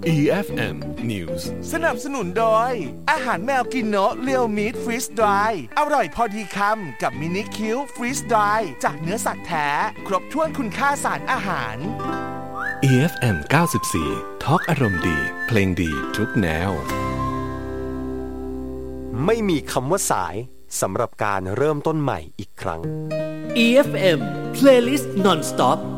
EFM News สนับสนุนโดยอาหารแมวกินโนะเรียวมีทฟรีสดรายอร่อยพอดีคำกับมินิคิวฟรีสดรายจากเนื้อสัตว์แท้ครบถ้วนคุณค่าสารอาหาร EFM 94 ทอล์กอารมณ์ดีเพลงดีทุกแนวไม่มีคำว่าสายสำหรับการเริ่มต้นใหม่อีกครั้ง EFM Playlist Non-Stop